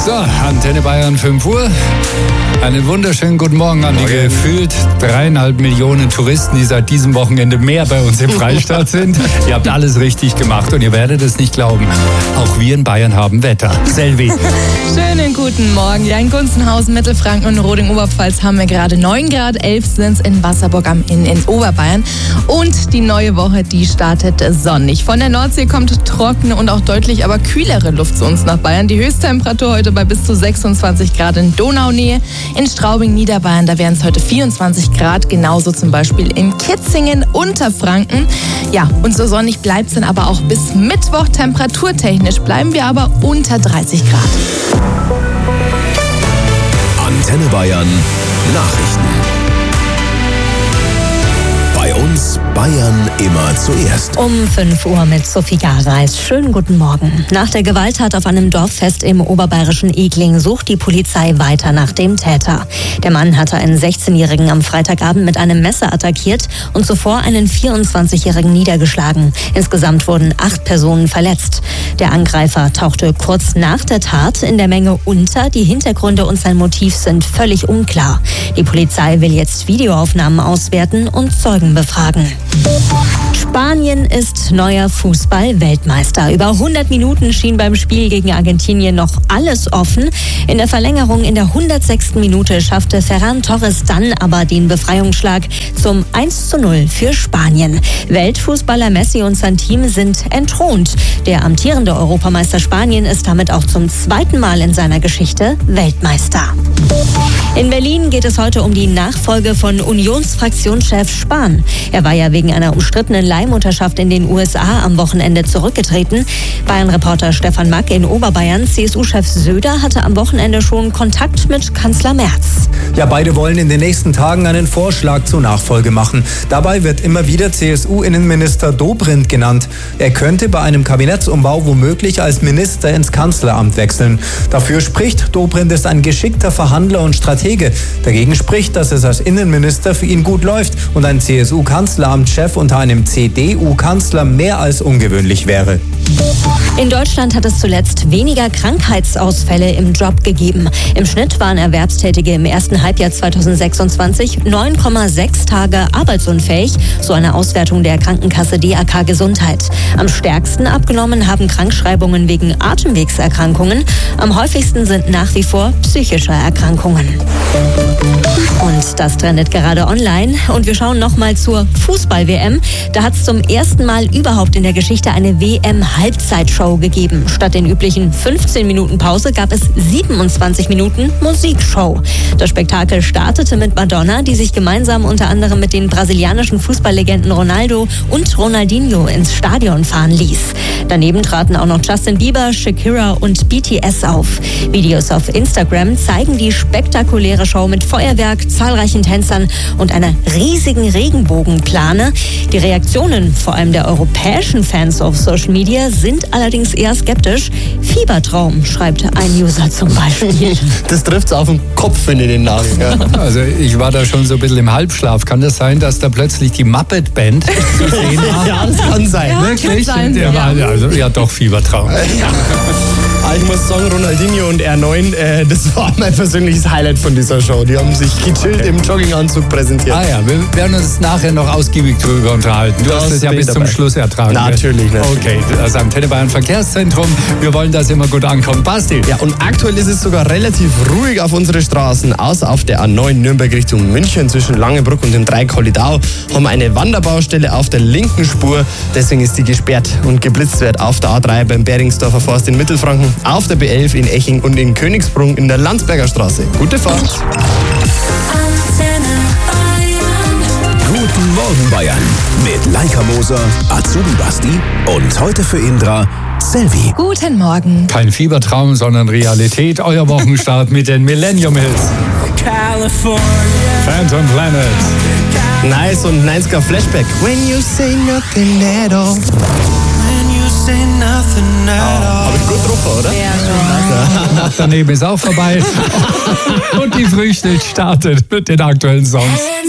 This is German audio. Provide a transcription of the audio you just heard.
So, Antenne Bayern 5 Uhr. Einen wunderschönen guten Morgen an die gefühlt 3,5 Millionen Touristen, die seit diesem Wochenende mehr bei uns im Freistaat sind. Ihr habt alles richtig gemacht und ihr werdet es nicht glauben. Auch wir in Bayern haben Wetter. Selvi. Schönen guten Morgen. Ja, in Gunzenhausen, Mittelfranken und Roding-Oberpfalz haben wir gerade 9 Grad, 11 sind es in Wasserburg am Inn in Oberbayern. Und die neue Woche, die startet sonnig. Von der Nordsee kommt trockene und auch deutlich aber kühlere Luft zu uns nach Bayern. Die Höchsttemperatur heute bei bis zu 26 Grad in Donaunähe. In Straubing, Niederbayern, da wären es heute 24 Grad, genauso zum Beispiel in Kitzingen, Unterfranken. Ja, und so sonnig bleibt es dann aber auch bis Mittwoch. Temperaturtechnisch bleiben wir aber unter 30 Grad. Antenne Bayern Nachrichten. Bei uns Bayern immer zuerst. Um 5 Uhr mit Sophie Gareis. Schönen guten Morgen. Nach der Gewalttat auf einem Dorffest im oberbayerischen Egling sucht die Polizei weiter nach dem Täter. Der Mann hatte einen 16-Jährigen am Freitagabend mit einem Messer attackiert und zuvor einen 24-Jährigen niedergeschlagen. Insgesamt wurden 8 Personen verletzt. Der Angreifer tauchte kurz nach der Tat in der Menge unter. Die Hintergründe und sein Motiv sind völlig unklar. Die Polizei will jetzt Videoaufnahmen auswerten und Zeugen befragen. Spanien ist neuer Fußball-Weltmeister. Über 100 Minuten schien beim Spiel gegen Argentinien noch alles offen. In der Verlängerung in der 106. Minute schaffte Ferran Torres dann aber den Befreiungsschlag zum 1:0 für Spanien. Weltfußballer Messi und sein Team sind entthront. Der amtierende Europameister Spanien ist damit auch zum 2. Mal in seiner Geschichte Weltmeister. In Berlin geht es heute um die Nachfolge von Unionsfraktionschef Spahn. Er war ja wegen einer umstrittenen Leihmutterschaft in den USA am Wochenende zurückgetreten. Bayern-Reporter Stefan Mack in Oberbayern. CSU-Chef Söder hatte am Wochenende schon Kontakt mit Kanzler Merz. Ja, beide wollen in den nächsten Tagen einen Vorschlag zur Nachfolge machen. Dabei wird immer wieder CSU-Innenminister Dobrindt genannt. Er könnte bei einem Kabinettsumbau womöglich als Minister ins Kanzleramt wechseln. Dafür spricht, Dobrindt ist ein geschickter Verhandler und Stratege. Dagegen spricht, dass es als Innenminister für ihn gut läuft und ein CSU-Kanzleramtschef unter einem CDU-Kanzler mehr als ungewöhnlich wäre. In Deutschland hat es zuletzt weniger Krankheitsausfälle im Job gegeben. Im Schnitt waren Erwerbstätige im ersten Halbjahr 2026 9,6 Tage arbeitsunfähig, so eine Auswertung der Krankenkasse DAK Gesundheit. Am stärksten abgenommen haben Krankschreibungen wegen Atemwegserkrankungen. Am häufigsten sind nach wie vor psychische Erkrankungen. Und das trendet gerade online. Und wir schauen nochmal zur Fußball-WM. Da hat es zum ersten Mal überhaupt in der Geschichte eine WM-Halbzeitshow gegeben. Statt den üblichen 15 Minuten Pause gab es 27 Minuten Musikshow. Das Spektakel startete mit Madonna, die sich gemeinsam unter anderem mit den brasilianischen Fußballlegenden Ronaldo und Ronaldinho ins Stadion fahren ließ. Daneben traten auch noch Justin Bieber, Shakira und BTS auf. Videos auf Instagram zeigen die spektakuläre Show mit Feuerwerk, zahlreichen Tänzern und einer riesigen Regenbogenplane. Die Reaktionen, vor allem der europäischen Fans auf Social Media, sind allerdings eher skeptisch. Fiebertraum, schreibt ein User zum Beispiel. Das trifft's auf den Kopf, wenn ich den Nagel. Ja. Also ich war da schon so ein bisschen im Halbschlaf. Kann das sein, dass da plötzlich die Muppet Band zu sehen war? Ja, das kann sein. Ja, Wirklich? kann sein, Ja, ja. also, ja, doch, Fiebertraum. Ich muss sagen, Ronaldinho und R9, das war mein persönliches Highlight von dieser Show. Die haben sich gechillt im Jogginganzug präsentiert. Ah ja, wir werden uns nachher noch ausgiebig drüber unterhalten. Du hast es ja bis zum Schluss ertragen. Natürlich. Okay, das Antenne Bayern Verkehrszentrum. Wir wollen, dass immer gut ankommt. Basti. Ja, und aktuell ist es sogar relativ ruhig auf unseren Straßen. Außer auf der A9 Nürnberg Richtung München zwischen Langenbruck und dem Dreieck-Hollidau haben wir eine Wanderbaustelle auf der linken Spur. Deswegen ist die gesperrt und geblitzt wird auf der A3 beim Beringsdorfer Forst in Mittelfranken, auf der B11 in Eching und in Königsbrunn in der Landsberger Straße. Gute Fahrt. Guten Morgen Bayern mit Leica Moser, Azubi Basti und heute für Indra Selvi. Guten Morgen. Kein Fiebertraum, sondern Realität. Euer Wochenstart mit den Millennium Hits. Phantom Planet. Nice und 90er Flashback. When you say nothing at all. Hab ich gut drauf, oder? Ja, Daneben ist auch vorbei. Und die Frühstück startet mit den aktuellen Songs.